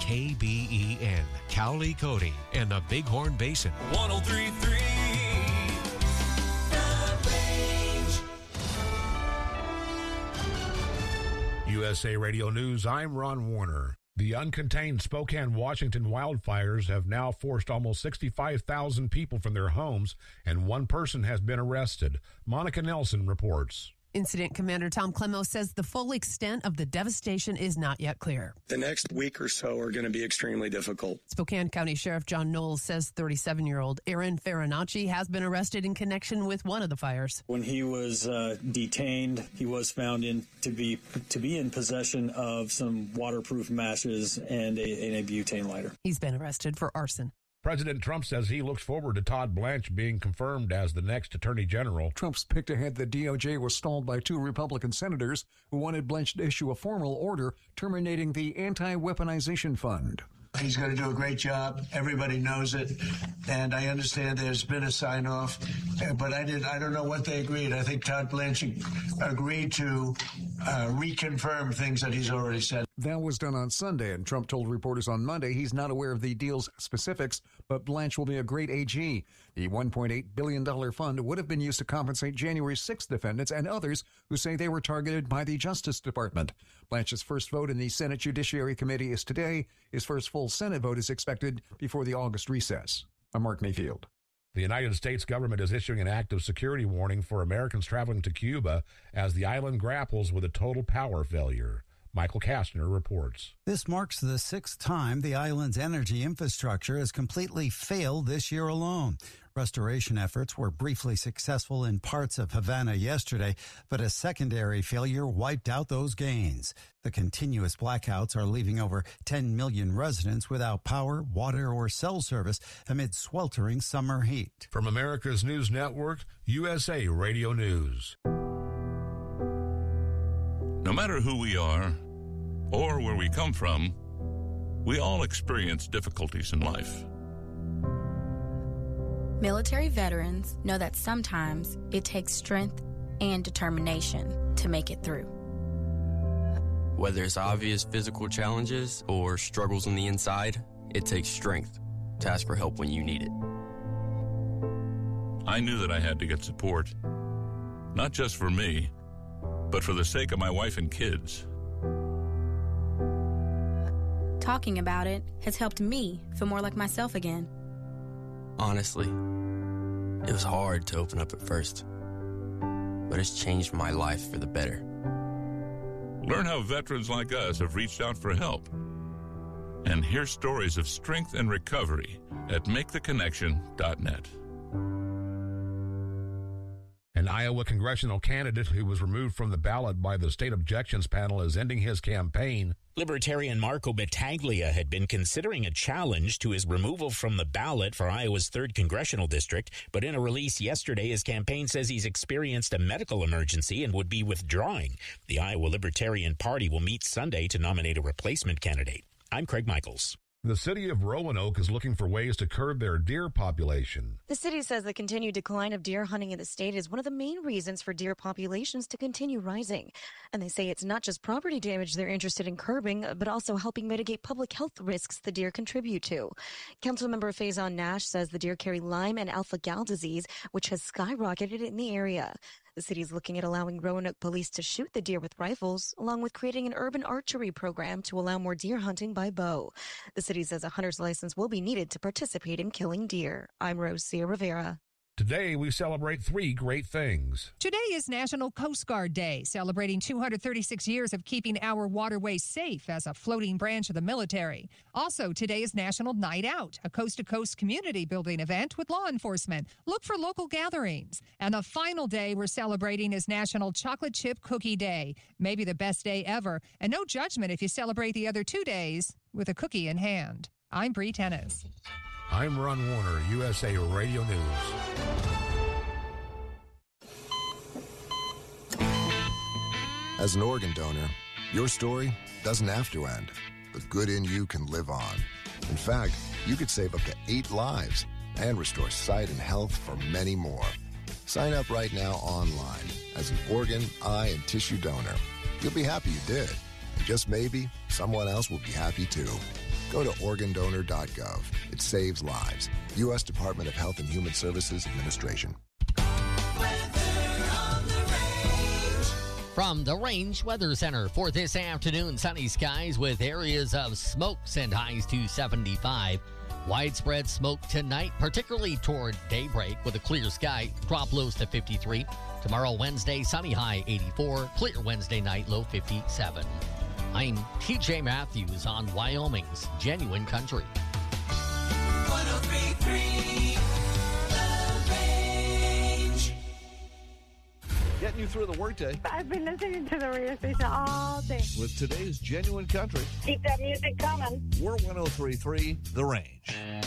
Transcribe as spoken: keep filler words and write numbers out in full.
K B E N, Cowley, Cody, and the Bighorn Basin. one oh three point three The Range. U S A Radio News, I'm Ron Warner. The uncontained Spokane, Washington wildfires have now forced almost sixty-five thousand people from their homes, and one person has been arrested. Monica Nelson reports. Incident Commander Tom Clemo says the full extent of the devastation is not yet clear. The next week or so are going to be extremely difficult. Spokane County Sheriff John Knowles says thirty-seven-year-old Aaron Farinacci has been arrested in connection with one of the fires. When he was uh, detained, he was found in to be to be in possession of some waterproof matches and a, and a butane lighter. He's been arrested for arson. President Trump says he looks forward to Todd Blanche being confirmed as the next Attorney General. Trump's picked ahead the D O J was stalled by two Republican senators who wanted Blanche to issue a formal order terminating the anti-weaponization fund. He's going to do a great job. Everybody knows it. And I understand there's been a sign-off, but I did. I don't know what they agreed. I think Todd Blanche agreed to uh, reconfirm things that he's already said. That was done on Sunday, and Trump told reporters on Monday he's not aware of the deal's specifics, but Blanche will be a great A G. The one point eight billion dollars fund would have been used to compensate January sixth defendants and others who say they were targeted by the Justice Department. Blanche's first vote in the Senate Judiciary Committee is today. His first full Senate vote is expected before the August recess. I'm Mark Mayfield. The United States government is issuing an active security warning for Americans traveling to Cuba as the island grapples with a total power failure. Michael Kastner reports. This marks the sixth time the island's energy infrastructure has completely failed this year alone. Restoration efforts were briefly successful in parts of Havana yesterday, but a secondary failure wiped out those gains. The continuous blackouts are leaving over ten million residents without power, water, or cell service amid sweltering summer heat. From America's News Network, U S A Radio News. No matter who we are or where we come from, we all experience difficulties in life. Military veterans know that sometimes it takes strength and determination to make it through. Whether it's obvious physical challenges or struggles on the inside, it takes strength to ask for help when you need it. I knew that I had to get support, not just for me, but for the sake of my wife and kids. Talking about it has helped me feel more like myself again. Honestly, it was hard to open up at first, but it's changed my life for the better. Learn how veterans like us have reached out for help, and hear stories of strength and recovery at make the connection dot net. An Iowa congressional candidate who was removed from the ballot by the state objections panel is ending his campaign. Libertarian Marco Battaglia had been considering a challenge to his removal from the ballot for Iowa's third congressional district, but in a release yesterday, his campaign says he's experienced a medical emergency and would be withdrawing. The Iowa Libertarian Party will meet Sunday to nominate a replacement candidate. I'm Craig Michaels. The city of Roanoke is looking for ways to curb their deer population. The city says the continued decline of deer hunting in the state is one of the main reasons for deer populations to continue rising. And they say it's not just property damage they're interested in curbing, but also helping mitigate public health risks the deer contribute to. Councilmember Faison Nash says the deer carry Lyme and alpha-gal disease, which has skyrocketed in the area. The city is looking at allowing Roanoke police to shoot the deer with rifles, along with creating an urban archery program to allow more deer hunting by bow. The city says a hunter's license will be needed to participate in killing deer. I'm Rosia Rivera. Today, we celebrate three great things. Today is National Coast Guard Day, celebrating two hundred thirty-six years of keeping our waterways safe as a floating branch of the military. Also, today is National Night Out, a coast-to-coast community building event with law enforcement. Look for local gatherings. And the final day we're celebrating is National Chocolate Chip Cookie Day, maybe the best day ever. And no judgment if you celebrate the other two days with a cookie in hand. I'm Bree Tennis. I'm Ron Warner, U S A Radio News. As an organ donor, your story doesn't have to end. The good in you can live on. In fact, you could save up to eight lives and restore sight and health for many more. Sign up right now online as an organ, eye, and tissue donor. You'll be happy you did. And just maybe, someone else will be happy too. Go to organ donor dot gov. It saves lives. U S Department of Health and Human Services Administration. From the Range Weather Center for this afternoon, sunny skies with areas of smokes and highs to seventy-five. Widespread smoke tonight, particularly toward daybreak with a clear sky. Drop lows to fifty-three. Tomorrow, Wednesday, sunny high eighty-four. Clear Wednesday night, low fifty-seven. I'm T J Matthews on Wyoming's Genuine Country. one oh three point three The Range. Getting you through the workday I've been listening to the radio station all day. with today's Genuine Country. Keep that music coming. We're one oh three point three The Range.